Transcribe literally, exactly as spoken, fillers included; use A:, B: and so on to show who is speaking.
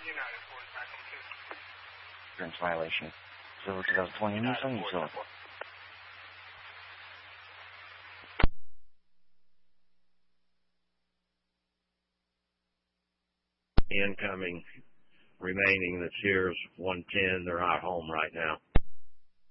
A: Insurance violation. Silver twenty twenty Nissan, you saw it.
B: Incoming, remaining, that's here's one ten. They're not home right now.